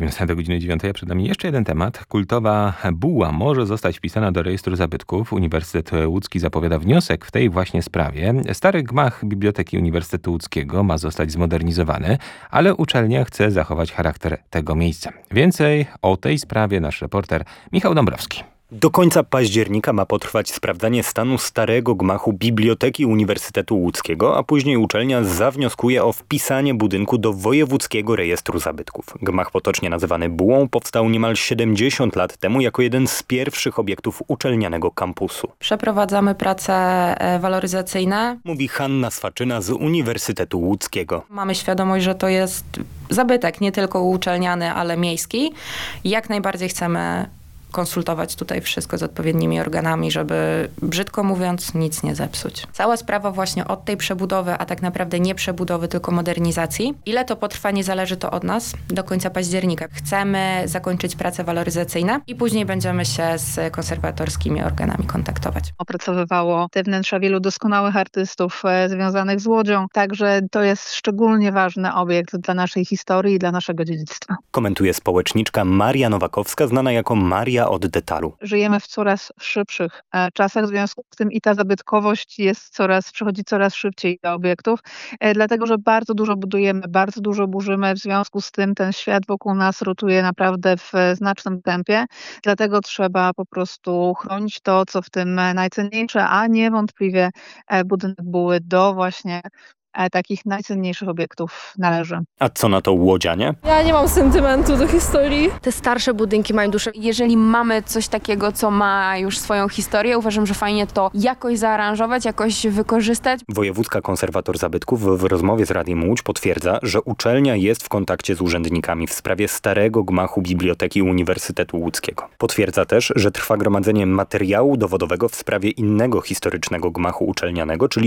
30 minut do godziny 9, a przed nami jeszcze jeden temat. Kultowa buła może zostać wpisana do rejestru zabytków. Uniwersytet Łódzki zapowiada wniosek w tej właśnie sprawie. Stary gmach Biblioteki Uniwersytetu Łódzkiego ma zostać zmodernizowany, ale uczelnia chce zachować charakter tego miejsca. Więcej o tej sprawie nasz reporter Michał Dąbrowski. Do końca października ma potrwać sprawdzanie stanu starego gmachu Biblioteki Uniwersytetu Łódzkiego, a później uczelnia zawnioskuje o wpisanie budynku do Wojewódzkiego Rejestru Zabytków. Gmach potocznie nazywany bułą powstał niemal 70 lat temu jako jeden z pierwszych obiektów uczelnianego kampusu. Przeprowadzamy prace waloryzacyjne. Mówi Hanna Swaczyna z Uniwersytetu Łódzkiego. Mamy świadomość, że to jest zabytek nie tylko uczelniany, ale miejski. Jak najbardziej chcemy konsultować tutaj wszystko z odpowiednimi organami, żeby, brzydko mówiąc, nic nie zepsuć. Cała sprawa właśnie od tej przebudowy, a tak naprawdę nie przebudowy, tylko modernizacji. Ile to potrwa, nie zależy to od nas. Do końca października chcemy zakończyć prace waloryzacyjne i później będziemy się z konserwatorskimi organami kontaktować. Opracowywało te wnętrza wielu doskonałych artystów związanych z Łodzią, także to jest szczególnie ważny obiekt dla naszej historii i dla naszego dziedzictwa. Komentuje społeczniczka Maria Nowakowska, znana jako Maria od detalu. Żyjemy w coraz szybszych czasach, w związku z tym i ta zabytkowość przychodzi coraz szybciej do obiektów, dlatego że bardzo dużo budujemy, bardzo dużo burzymy, w związku z tym ten świat wokół nas rotuje naprawdę w znacznym tempie, dlatego trzeba po prostu chronić to, co w tym najcenniejsze, a niewątpliwie budynek buły do właśnie takich najcenniejszych obiektów należy. A co na to łodzianie? Ja nie mam sentymentu do historii. Te starsze budynki mają duszę. Jeżeli mamy coś takiego, co ma już swoją historię, uważam, że fajnie to jakoś zaaranżować, jakoś wykorzystać. Wojewódzka konserwator zabytków w rozmowie z Radiem Łódź potwierdza, że uczelnia jest w kontakcie z urzędnikami w sprawie starego gmachu Biblioteki Uniwersytetu Łódzkiego. Potwierdza też, że trwa gromadzenie materiału dowodowego w sprawie innego historycznego gmachu uczelnianego, czyli